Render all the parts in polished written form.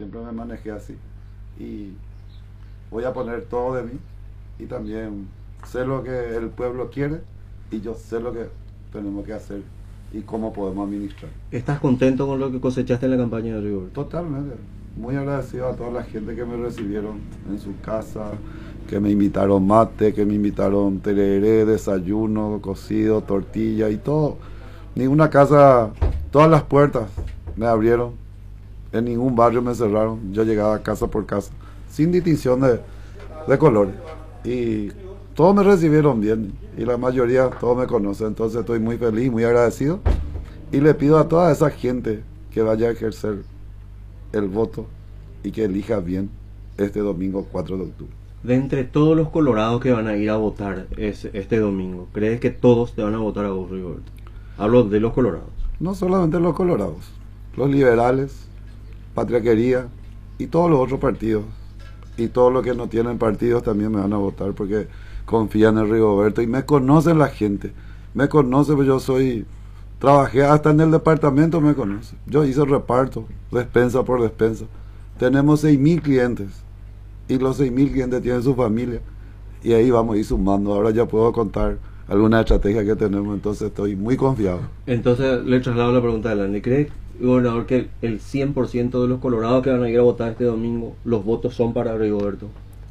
siempre me manejé así. Y voy a poner todo de mí y también sé lo que el pueblo quiere y yo sé lo que tenemos que hacer y cómo podemos administrar. ¿Estás contento con lo que cosechaste en la campaña de Rigoberto? Totalmente. Muy agradecido a toda la gente que me recibieron en su casa, que me invitaron mate, que me invitaron tereré, desayuno, cocido, tortilla y todo. Ninguna casa, todas las puertas me abrieron, en ningún barrio me cerraron. Yo llegaba casa por casa, sin distinción de colores. Y todos me recibieron bien y la mayoría, todos me conocen. Entonces estoy muy feliz, muy agradecido. Y le pido a toda esa gente que vaya a ejercer el voto y que elija bien este domingo 4 de octubre. De entre todos los colorados que van a ir a votar este domingo, ¿crees que todos te van a votar a vos, Rigoberto? Hablo de los colorados. No solamente los colorados, los liberales, Patria Querida y todos los otros partidos. Y todos los que no tienen partidos también me van a votar porque confían en Rigoberto y me conocen la gente. Me conoce, pues yo trabajé hasta en el departamento, me conoce. Yo hice reparto, despensa por despensa. Tenemos 6.000 clientes y los 6.000 clientes tienen su familia y ahí vamos a ir sumando. Ahora ya puedo contar alguna estrategia que tenemos, entonces estoy muy confiado. Entonces le traslado la pregunta a Landy. ¿Cree, gobernador, que el 100% de los colorados que van a ir a votar este domingo, los votos son para Rigoberto?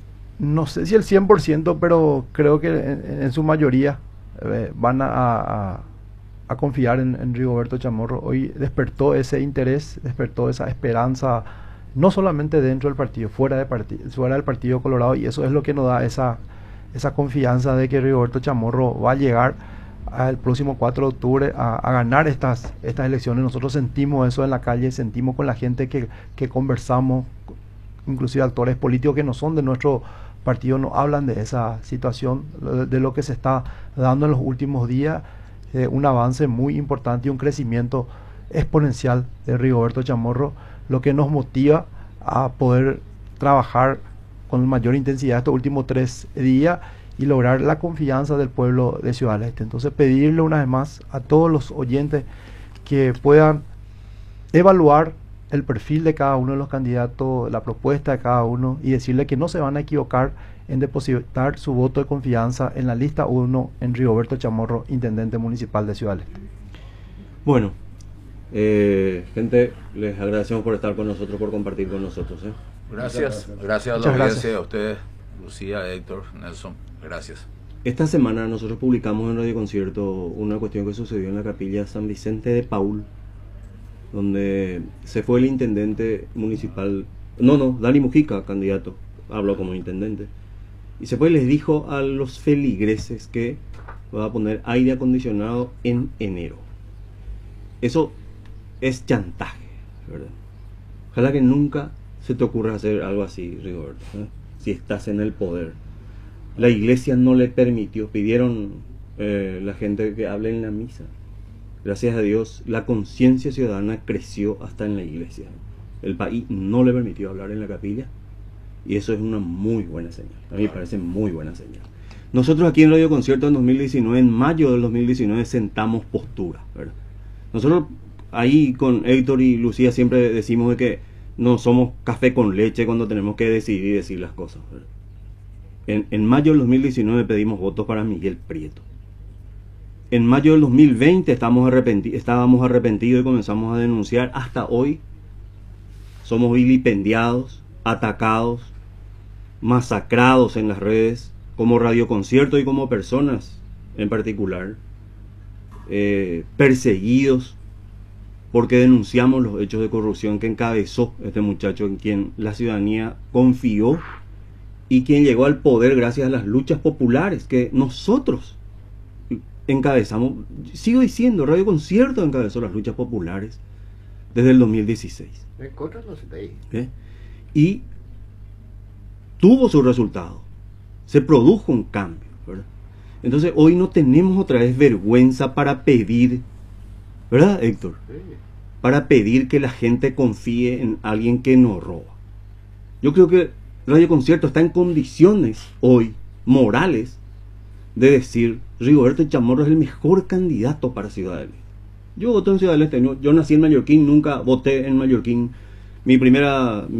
No sé si el 100%, pero creo que en su mayoría van a confiar en Rigoberto Chamorro. Hoy despertó ese interés, despertó esa esperanza, no solamente dentro del partido, fuera del Partido Colorado, y eso es lo que nos da esa confianza de que Rigoberto Chamorro va a llegar al próximo 4 de octubre a ganar estas elecciones. Nosotros sentimos eso en la calle, sentimos con la gente que conversamos, inclusive actores políticos que no son de nuestro partido, nos hablan de esa situación, de lo que se está dando en los últimos días, un avance muy importante y un crecimiento exponencial de Rigoberto Chamorro, lo que nos motiva a poder trabajar con mayor intensidad estos últimos 3 días y lograr la confianza del pueblo de Ciudad del Este. Entonces pedirle una vez más a todos los oyentes que puedan evaluar el perfil de cada uno de los candidatos, la propuesta de cada uno, y decirle que no se van a equivocar en depositar su voto de confianza en la lista 1 en Rigoberto Chamorro, intendente municipal de Ciudad del Este. Bueno, gente, les agradecemos por estar con nosotros, por compartir con nosotros. Gracias a la Muchas audiencia, gracias. a ustedes, Lucía, Héctor, Nelson. Gracias. Esta semana nosotros publicamos en Radio Concierto una cuestión que sucedió en la capilla San Vicente de Paul, donde se fue el intendente municipal, Dani Mujica, candidato, habló como intendente, y se fue y les dijo a los feligreses que va a poner aire acondicionado en enero. Eso es chantaje, ¿verdad? Ojalá que nunca se te ocurra hacer algo así, Rigoberto, si estás en el poder. La iglesia no le permitió, pidieron la gente que hable en la misa. Gracias a Dios, la conciencia ciudadana creció hasta en la iglesia. El país no le permitió hablar en la capilla y eso es una muy buena señal. A mí me parece muy buena señal. Nosotros aquí en Radio Concierto en 2019, en mayo del 2019, sentamos postura, ¿verdad? Nosotros ahí con Héctor y Lucía siempre decimos de que no somos café con leche cuando tenemos que decidir y decir las cosas, ¿verdad? En mayo del 2019 pedimos votos para Miguel Prieto. En mayo del 2020 estábamos arrepentidos y comenzamos a denunciar. Hasta hoy somos vilipendiados, atacados, masacrados en las redes, como Radio Concierto y como personas en particular, perseguidos porque denunciamos los hechos de corrupción que encabezó este muchacho en quien la ciudadanía confió y quien llegó al poder gracias a las luchas populares que nosotros encabezamos. Sigo diciendo, Radio Concierto encabezó las luchas populares desde el 2016. Y tuvo su resultado. Se produjo un cambio, ¿verdad? Entonces hoy no tenemos otra vez vergüenza para pedir, ¿verdad, Héctor? Sí. Para pedir que la gente confíe en alguien que nos roba. Yo creo que Radio Concierto está en condiciones hoy, morales, de decir, Rigoberto Chamorro es el mejor candidato para Ciudad del Este. Yo voté en Ciudad del Este, yo nací en Mallorquín, nunca voté en Mallorquín. Mi primera